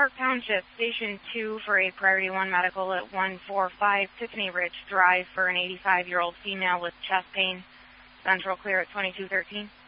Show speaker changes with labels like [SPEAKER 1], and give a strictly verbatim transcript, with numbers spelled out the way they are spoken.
[SPEAKER 1] Park Township, Station two for a Priority one medical at one forty-five Tiffany Ridge Drive for an eighty-five-year-old female with chest pain. Central clear at twenty-two thirteen.